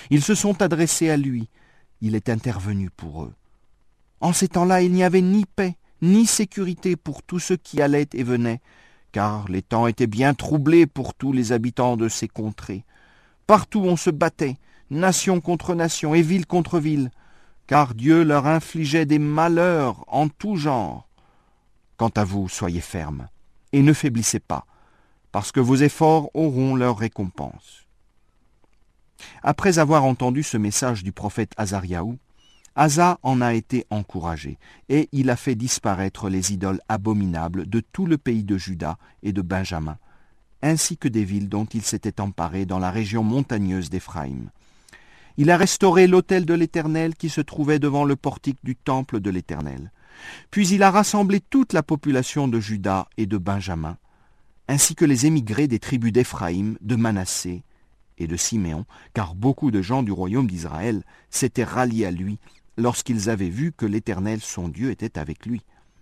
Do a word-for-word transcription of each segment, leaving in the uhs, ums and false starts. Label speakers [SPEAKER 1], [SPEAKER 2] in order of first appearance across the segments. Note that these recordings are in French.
[SPEAKER 1] Ils se sont adressés à lui. Il est intervenu pour eux. En ces temps-là, il n'y avait ni paix, ni sécurité pour tous ceux qui allaient et venaient, car les temps étaient bien troublés pour tous les habitants de ces contrées. Partout on se battait, nation contre nation et ville contre ville, car Dieu leur infligeait des malheurs en tout genre. Quant à vous, soyez fermes, et ne faiblissez pas, parce que vos efforts auront leur récompense. Après avoir entendu ce message du prophète Azariahu, Asa en a été encouragé, et il a fait disparaître les idoles abominables de tout le pays de Juda et de Benjamin, ainsi que des villes dont il s'était emparé dans la région montagneuse d'Éphraïm. Il a restauré l'autel de l'Éternel qui se trouvait devant le portique du temple de l'Éternel. Puis il a rassemblé toute la population de Juda et de Benjamin, ainsi que les émigrés des tribus d'Éphraïm, de Manassé et de Siméon, car beaucoup de gens du royaume d'Israël s'étaient ralliés à lui lorsqu'ils avaient vu que l'Éternel, son Dieu, était avec lui.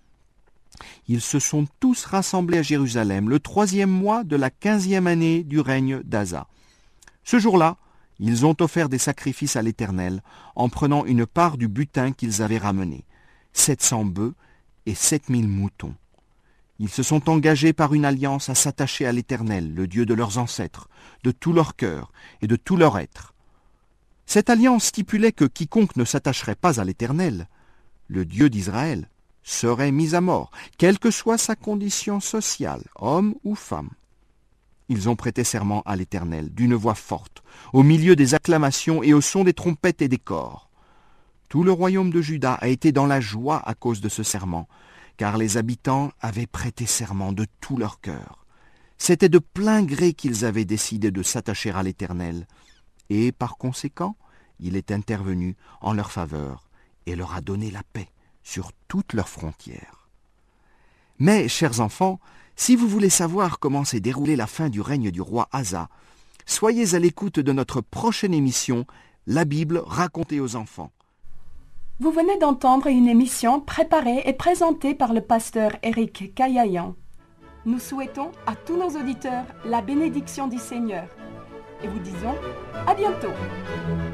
[SPEAKER 1] Ils se sont tous rassemblés à Jérusalem le troisième mois de la quinzième année du règne d'Asa. Ce jour-là, ils ont offert des sacrifices à l'Éternel en prenant une part du butin qu'ils avaient ramené, sept cents bœufs et sept mille moutons. Ils se sont engagés par une alliance à s'attacher à l'Éternel, le Dieu de leurs ancêtres, de tout leur cœur et de tout leur être. Cette alliance stipulait que quiconque ne s'attacherait pas à l'Éternel, le Dieu d'Israël, serait mis à mort, quelle que soit sa condition sociale, homme ou femme. Ils ont prêté serment à l'Éternel d'une voix forte, au milieu des acclamations et au son des trompettes et des cors. Tout le royaume de Juda a été dans la joie à cause de ce serment, car les habitants avaient prêté serment de tout leur cœur. C'était de plein gré qu'ils avaient décidé de s'attacher à l'Éternel, et par conséquent, il est intervenu en leur faveur et leur a donné la paix sur toutes leurs frontières. Mais, chers enfants, si vous voulez savoir comment s'est déroulée la fin du règne du roi Asa, soyez à l'écoute de notre prochaine émission, La Bible racontée aux enfants.
[SPEAKER 2] Vous venez d'entendre une émission préparée et présentée par le pasteur Éric Kayayan. Nous souhaitons à tous nos auditeurs la bénédiction du Seigneur et vous disons à bientôt.